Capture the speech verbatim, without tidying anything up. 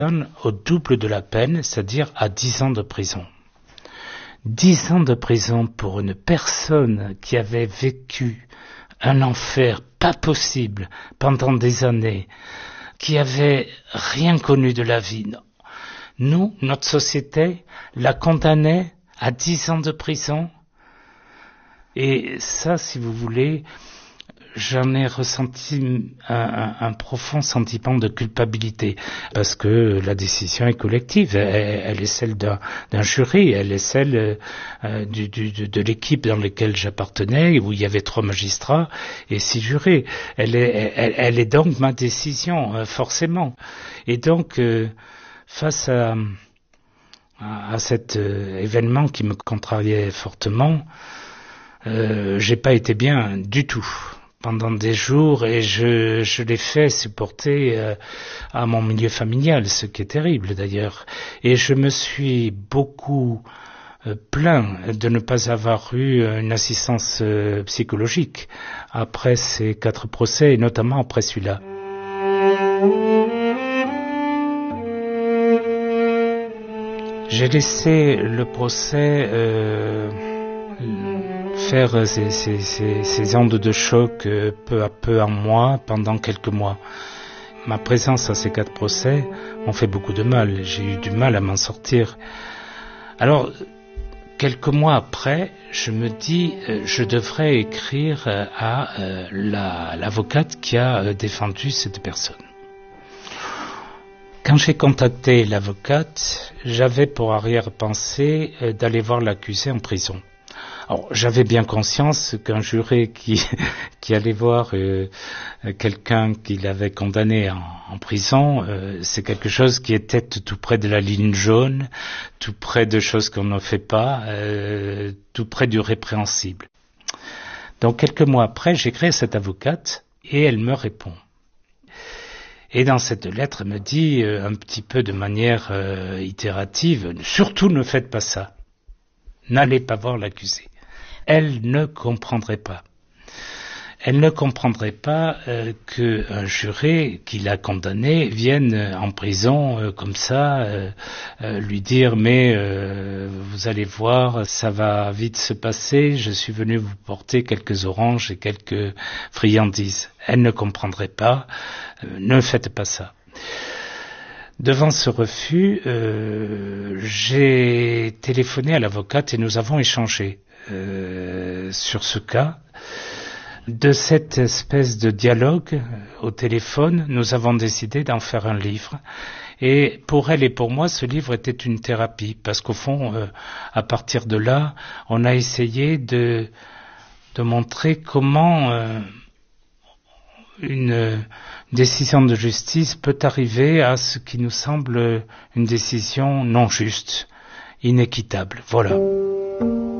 au double de la peine, c'est-à-dire à dix ans de prison. Dix ans de prison pour une personne qui avait vécu un enfer pas possible pendant des années, qui avait rien connu de la vie. Nous, notre société, la condamnait à dix ans de prison. Et ça, si vous voulez, j'en ai ressenti un, un, un profond sentiment de culpabilité, parce que la décision est collective, elle, elle est celle d'un, d'un jury, elle est celle euh, du, du, de l'équipe dans laquelle j'appartenais, où il y avait trois magistrats et six jurés. Elle est, elle, elle est donc ma décision, euh, forcément. Et donc, euh, face à, à, à cet euh, événement qui me contrariait fortement, euh, j'ai pas été bien du tout pendant des jours, et je, je l'ai fait supporter euh, à mon milieu familial, ce qui est terrible d'ailleurs. Et je me suis beaucoup euh, plaint de ne pas avoir eu une assistance euh, psychologique après ces quatre procès, et notamment après celui-là. J'ai laissé le procès euh, faire ces, ces, ces, ces ondes de choc euh, peu à peu en moi pendant quelques mois. Ma présence à ces quatre procès m'ont fait beaucoup de mal. J'ai eu du mal à m'en sortir. Alors, quelques mois après, je me dis, euh, je devrais écrire euh, à euh, la, l'avocate qui a euh, défendu cette personne. Quand j'ai contacté l'avocate, j'avais pour arrière-pensée euh, d'aller voir l'accusé en prison. Alors, j'avais bien conscience qu'un juré qui, qui allait voir euh, quelqu'un qu'il avait condamné en, en prison, euh, c'est quelque chose qui était tout près de la ligne jaune, tout près de choses qu'on ne fait pas, euh, tout près du répréhensible. Donc, quelques mois après, j'écris à cette avocate et elle me répond. Et dans cette lettre, elle me dit euh, un petit peu de manière euh, itérative, surtout ne faites pas ça. N'allez pas voir l'accusé. Elle ne comprendrait pas. Elle ne comprendrait pas euh, qu'un juré qui l'a condamné vienne en prison euh, comme ça, euh, euh, lui dire mais euh, vous allez voir, ça va vite se passer, je suis venu vous porter quelques oranges et quelques friandises. Elle ne comprendrait pas, euh, ne faites pas ça. Devant ce refus, euh, j'ai téléphoné à l'avocate et nous avons échangé euh, sur ce cas. De cette espèce de dialogue au téléphone, nous avons décidé d'en faire un livre. Et pour elle et pour moi, ce livre était une thérapie, parce qu'au fond, euh, à partir de là, on a essayé de, de montrer comment euh, une décision de justice peut arriver à ce qui nous semble une décision non juste, inéquitable. Voilà.